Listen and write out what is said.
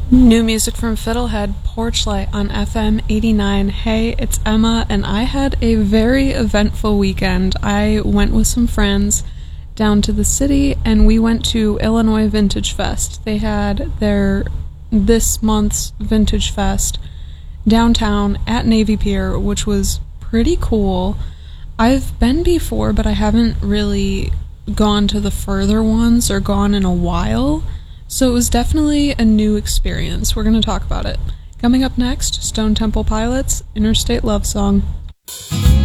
New music from Fiddlehead, Porchlight on FM 89. Hey, it's Emma, and I had a very eventful weekend. I went with some friends down to the city, and we went to Illinois Vintage Fest. They had their this month's Vintage Fest downtown at Navy Pier, which was pretty cool. I've been before, but I haven't really gone to the further ones or gone in a while. So it was definitely a new experience. We're going to talk about it. Coming up next, Stone Temple Pilots, Interstate Love Song.